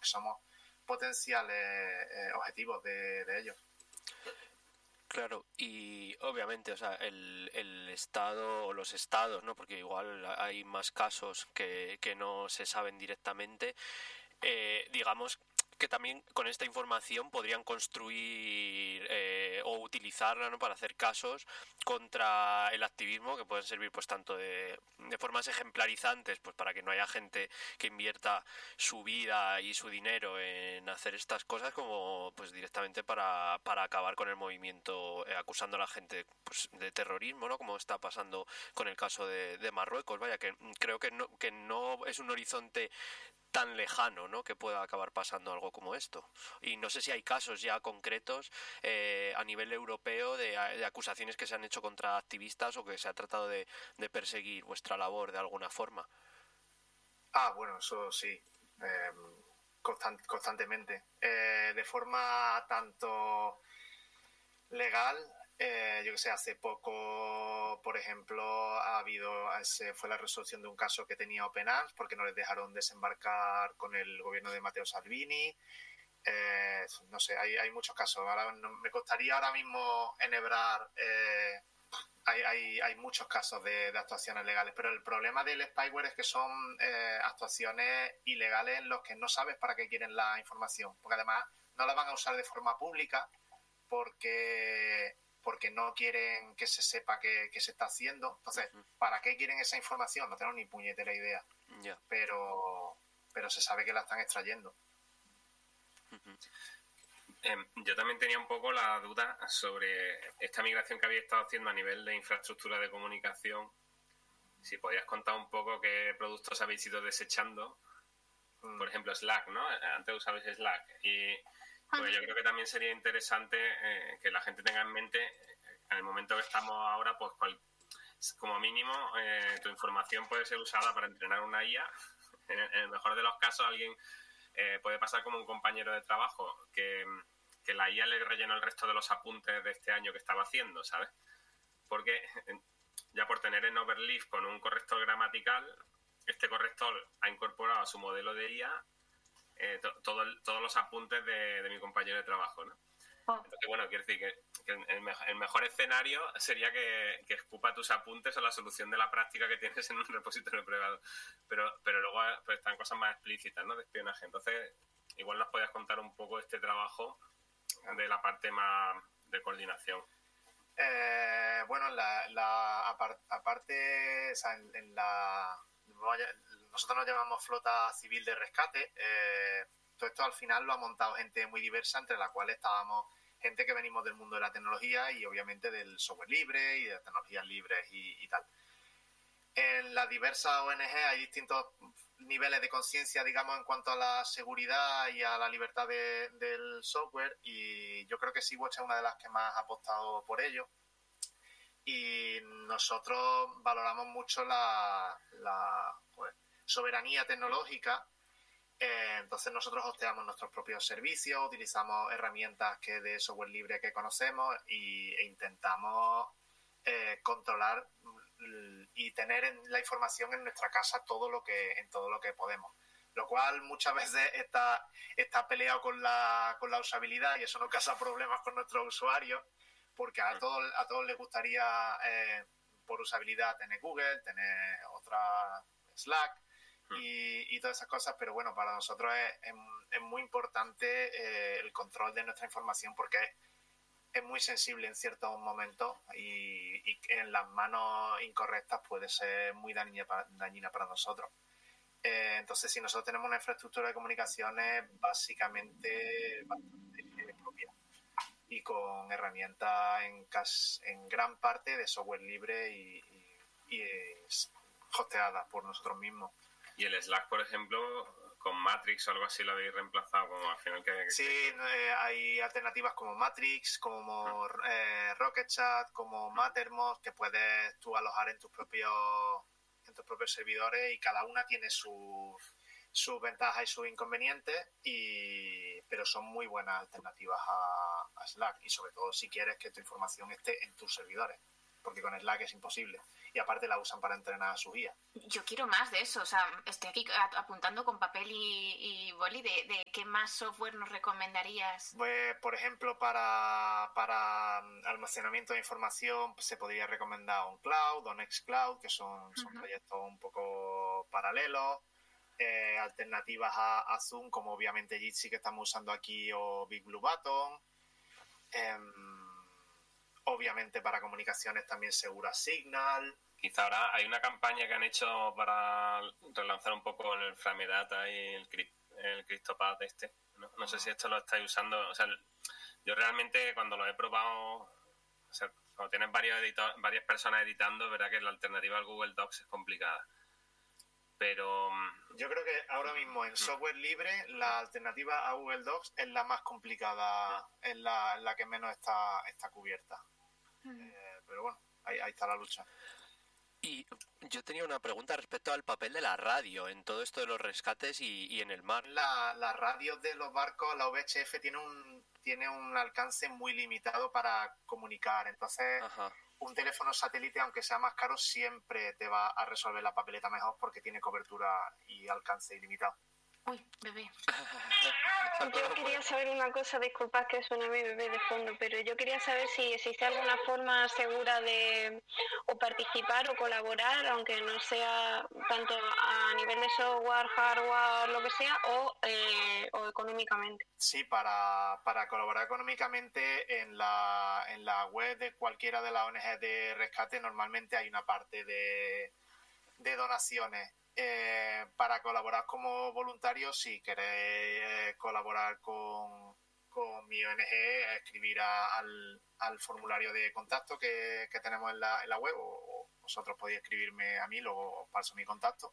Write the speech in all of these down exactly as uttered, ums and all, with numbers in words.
porque somos potenciales eh, objetivos de, de ellos. Claro, y obviamente, o sea, el, el Estado o los estados, ¿no? Porque igual hay más casos que, que no se saben directamente, eh, digamos que también con esta información podrían construir eh, o utilizarla, ¿no? Para hacer casos contra el activismo, que pueden servir pues tanto de, de formas ejemplarizantes, pues para que no haya gente que invierta su vida y su dinero en hacer estas cosas, como pues directamente para, para acabar con el movimiento, eh, acusando a la gente pues de terrorismo, ¿no? Como está pasando con el caso de, de Marruecos. Vaya, que creo que no, que no es un horizonte tan lejano, ¿no? Que pueda acabar pasando algo como esto. Y no sé si hay casos ya concretos eh, a nivel europeo de, de acusaciones que se han hecho contra activistas o que se ha tratado de, de perseguir vuestra labor de alguna forma. Ah, bueno, eso sí, eh, constant, constantemente. Eh, de forma tanto legal, eh, yo que sé, hace poco, por ejemplo, ha habido, ese fue la resolución de un caso que tenía Open Arms porque no les dejaron desembarcar con el gobierno de Matteo Salvini. Eh, no sé, hay, hay muchos casos. Ahora no, me costaría ahora mismo enhebrar. Eh, hay, hay, hay muchos casos de, de actuaciones legales, pero el problema del spyware es que son eh, actuaciones ilegales en los que no sabes para qué quieren la información, porque además no la van a usar de forma pública porque porque no quieren que se sepa que, que se está haciendo. Entonces, uh-huh. ¿para qué quieren esa información? No tengo ni puñetera idea. Yeah. Pero, pero se sabe que la están extrayendo. Uh-huh. Eh, yo también tenía un poco la duda sobre esta migración que habéis estado haciendo a nivel de infraestructura de comunicación. Si podías contar un poco qué productos habéis ido desechando. Mm. Por ejemplo, Slack, ¿no? Antes usabais Slack. Y pues yo creo que también sería interesante eh, que la gente tenga en mente, en el momento que estamos ahora, pues cual, como mínimo eh, tu información puede ser usada para entrenar una I A. En el, en el mejor de los casos, alguien eh, puede pasar como un compañero de trabajo que, que la I A le rellenó el resto de los apuntes de este año que estaba haciendo, ¿sabes? Porque ya por tener en Overleaf con un corrector gramatical, este corrector ha incorporado a su modelo de I A Eh, to, todo el, todos los apuntes de, de mi compañero de trabajo, ¿no? Oh. Entonces, bueno, quiero decir que, que el, me, el mejor escenario sería que, que escupa tus apuntes o la solución de la práctica que tienes en un repositorio privado. Pero, pero luego pues, están cosas más explícitas, ¿no? De espionaje. Entonces, igual nos podías contar un poco este trabajo de la parte más de coordinación. Eh, bueno, la, la apart, aparte, o sea, en, en la... Nosotros nos llamamos Flota Civil de Rescate. Eh, todo esto al final lo ha montado gente muy diversa, entre la cual estábamos gente que venimos del mundo de la tecnología y obviamente del software libre y de tecnologías libres y, y tal. En las diversas O N G hay distintos niveles de conciencia, digamos, en cuanto a la seguridad y a la libertad de, del software, y yo creo que Sea-Watch es una de las que más ha apostado por ello. Y nosotros valoramos mucho la, la pues, soberanía tecnológica. Eh, entonces nosotros hosteamos nuestros propios servicios, utilizamos herramientas que de software libre que conocemos y, e intentamos eh, controlar y tener en la información en nuestra casa todo lo que en todo lo que podemos, lo cual muchas veces está, está peleado con la, con la usabilidad, y eso nos causa problemas con nuestros usuarios, porque a todos a todos les gustaría eh, por usabilidad tener Google, tener otra Slack y, y todas esas cosas, pero bueno, para nosotros es, es, es muy importante eh, el control de nuestra información, porque es, es muy sensible en ciertos momentos y, y en las manos incorrectas puede ser muy dañina para, dañina para nosotros. Eh, entonces, si nosotros tenemos una infraestructura de comunicaciones básicamente bastante propia y con herramientas en, cas, en gran parte de software libre y, y, y hosteada por nosotros mismos. Y el Slack, por ejemplo, con Matrix o algo así lo habéis reemplazado, como al final que... que sí, eh, hay alternativas como Matrix, como eh, Rocket Chat, como Mattermost, que puedes tú alojar en tus propios en tus propios servidores, y cada una tiene sus sus ventajas y sus inconvenientes, y pero son muy buenas alternativas a, a Slack, y sobre todo si quieres que tu información esté en tus servidores. porque con Slack es imposible. Y aparte la usan para entrenar a sus guías. Yo quiero más de eso, o sea, estoy aquí apuntando con papel y, y boli de, de qué más software nos recomendarías. Pues, por ejemplo, para, para almacenamiento de información pues, se podría recomendar OnCloud o Nextcloud, que son, son uh-huh. proyectos un poco paralelos. Eh, alternativas a, a Zoom, como obviamente Jitsi que estamos usando aquí o Big Blue Button. Eh, obviamente para comunicaciones también Segura Signal. Quizá ahora hay una campaña que han hecho para relanzar un poco el Framedata y el, el CryptoPad este. No, no sé si esto lo estáis usando. O sea, yo realmente cuando lo he probado, o sea, cuando tienes varios editor, varias personas editando, verá que la alternativa al Google Docs es complicada. Pero yo creo que ahora mismo en software libre la alternativa a Google Docs es la más complicada, es la, la que menos está, está cubierta. Eh, pero bueno, ahí, ahí está la lucha. Y yo tenía una pregunta respecto al papel de la radio en todo esto de los rescates y, y en el mar. La, la radio de los barcos, la V H F, tiene un, tiene un alcance muy limitado para comunicar. Entonces, Ajá. un teléfono satélite, aunque sea más caro, siempre te va a resolver la papeleta mejor porque tiene cobertura y alcance ilimitado. Uy, bebé. Yo quería saber una cosa, disculpad que suena mi bebé de fondo, pero yo quería saber si existe alguna forma segura de o participar o colaborar, aunque no sea tanto a nivel de software, hardware, lo que sea, o, eh, o económicamente. Sí, para, para colaborar económicamente en la, en la web de cualquiera de las O N G de rescate normalmente hay una parte de, de donaciones. Eh, para colaborar como voluntario, si queréis eh, colaborar con, con mi O N G, escribir a, al, al formulario de contacto que, que tenemos en la, en la web, o, o vosotros podéis escribirme a mí, luego os paso mi contacto,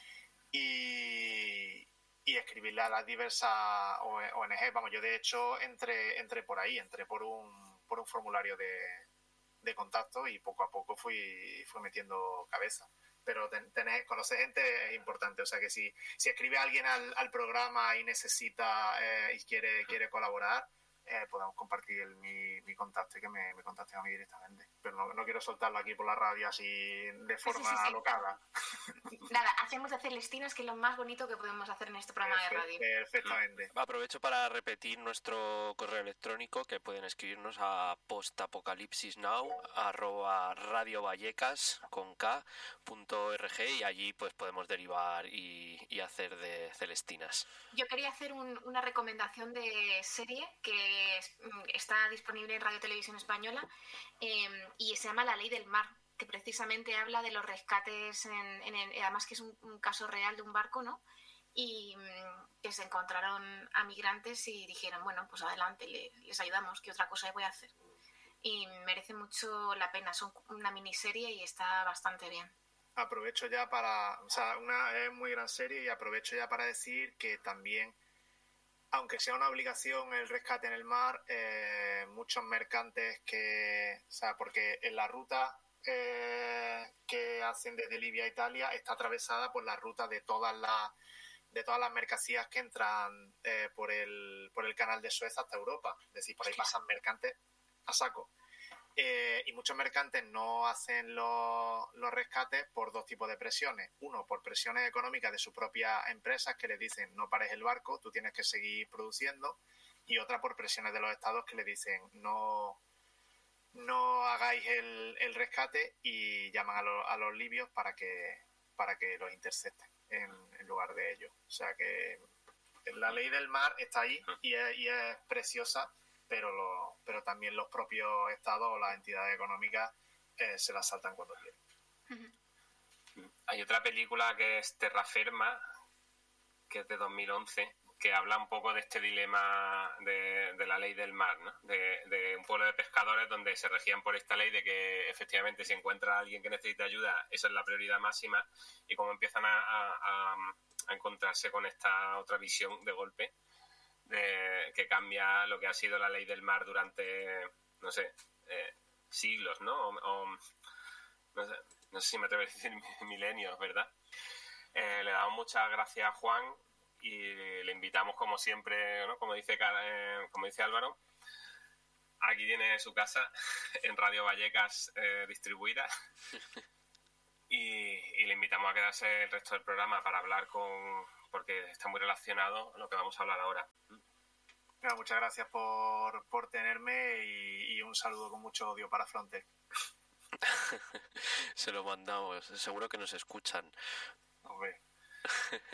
y, y escribirle a las diversas O N G. Vamos, yo de hecho entré, entré por ahí, entré por un, por un formulario de, de contacto y poco a poco fui, fui metiendo cabeza. Pero ten, tener, conocer gente es importante, o sea que si, si escribe alguien al, al programa y necesita eh, y quiere, quiere colaborar, eh, podemos compartir el, mi, mi contacto y que me, me contacten a mí directamente. Pero no, no quiero soltarlo aquí por la radio así de forma sí, sí, sí. alocada. Nada, hacemos de Celestinas, que es lo más bonito que podemos hacer en este programa Perfect, de radio. Perfectamente. Aprovecho para repetir nuestro correo electrónico, que pueden escribirnos a postapocalipsisnow arroba radiovallecas con k punto org, y allí pues podemos derivar y, y hacer de Celestinas. Yo quería hacer un, una recomendación de serie que está disponible en Radio Televisión Española eh, y se llama La Ley del Mar, que precisamente habla de los rescates, en, en, en, además que es un, un caso real de un barco, ¿no? Y mm, que se encontraron a migrantes y dijeron, bueno, pues adelante, le, les ayudamos, ¿qué otra cosa voy a hacer? Y merece mucho la pena, son una miniserie y está bastante bien. Aprovecho ya para, o sea, una es muy gran serie y aprovecho ya para decir que también, aunque sea una obligación el rescate en el mar, eh, muchos mercantes que, o sea, porque en la ruta eh, que hacen desde Libia a Italia está atravesada por la ruta de todas las de todas las mercancías que entran eh, por el por el canal de Suez hasta Europa, es decir, por ahí pasan mercantes a saco. Eh, y muchos mercantes no hacen los, los rescates por dos tipos de presiones. Uno, por presiones económicas de sus propias empresas que les dicen no pares el barco, tú tienes que seguir produciendo. Y otra, por presiones de los estados que les dicen no, no hagáis el, el rescate, y llaman a, lo, a los libios para que, para que los intercepten en, en lugar de ellos. O sea que la ley del mar está ahí y es, y es preciosa, pero lo, pero también los propios estados o las entidades económicas eh, se las saltan cuando quieren. Hay otra película que es Terraferma, que es de dos mil once, que habla un poco de este dilema de, de la ley del mar, ¿no? De, de un pueblo de pescadores donde se regían por esta ley de que efectivamente si encuentra a alguien que necesita ayuda, esa es la prioridad máxima, y como empiezan a, a, a encontrarse con esta otra visión de golpe, De, que cambia lo que ha sido la ley del mar durante, no sé, eh, siglos, ¿no? O, o, no, sé, no sé si me atrevo a decir milenios, ¿verdad? Eh, le damos muchas gracias a Juan y le invitamos, como siempre, ¿no? Como dice, eh, como dice Álvaro, aquí tiene su casa en Radio Vallecas eh, distribuida. Y, y le invitamos a quedarse el resto del programa para hablar con... porque está muy relacionado a lo que vamos a hablar ahora. Bueno, muchas gracias por, por tenerme y, y un saludo con mucho odio para Frontex. Se lo mandamos, seguro que nos escuchan. Hombre.